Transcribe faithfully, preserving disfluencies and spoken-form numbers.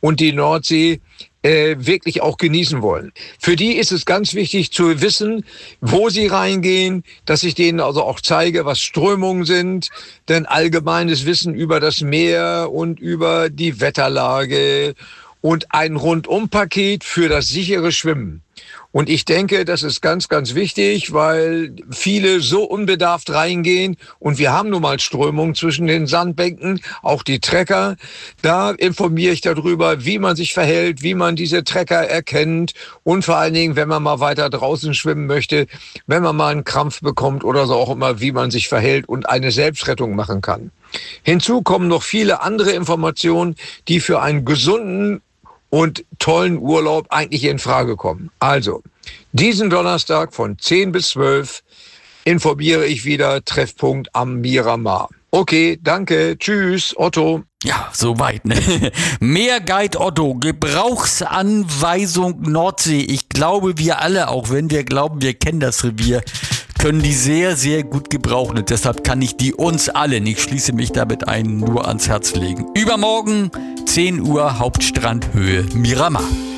und die Nordsee äh, wirklich auch genießen wollen. Für die ist es ganz wichtig zu wissen, wo sie reingehen, dass ich denen also auch zeige, was Strömungen sind, denn allgemeines Wissen über das Meer und über die Wetterlage und ein Rundumpaket für das sichere Schwimmen. Und ich denke, das ist ganz, ganz wichtig, weil viele so unbedarft reingehen. Und wir haben nun mal Strömungen zwischen den Sandbänken, auch die Trecker. Da informiere ich darüber, wie man sich verhält, wie man diese Trecker erkennt. Und vor allen Dingen, wenn man mal weiter draußen schwimmen möchte, wenn man mal einen Krampf bekommt oder so auch immer, wie man sich verhält und eine Selbstrettung machen kann. Hinzu kommen noch viele andere Informationen, die für einen gesunden und tollen Urlaub eigentlich in Frage kommen. Also, diesen Donnerstag von zehn bis zwölf informiere ich wieder, Treffpunkt am Miramar. Okay, danke, tschüss, Otto. Ja, soweit, ne? Mehr Guide Otto, Gebrauchsanweisung Nordsee. Ich glaube, wir alle, auch wenn wir glauben, wir kennen das Revier, können die sehr, sehr gut gebrauchen. Und deshalb kann ich die uns alle, ich schließe mich damit ein, nur ans Herz legen. Übermorgen, zehn Uhr, Hauptstrandhöhe Miramar.